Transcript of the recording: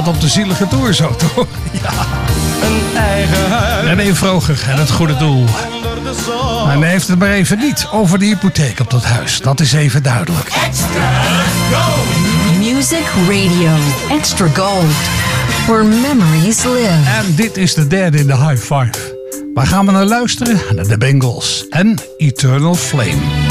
gaat op de zielige tour zo, toch? Ja. Een eigen huis. René Vroger en het goede doel. Maar hij heeft het maar even niet over de hypotheek op dat huis. Dat is even duidelijk. Extra Gold. Music Radio. Extra Gold. Where memories live. En dit is de derde in de high five. Waar gaan we naar luisteren? Naar de Bengals en Eternal Flame.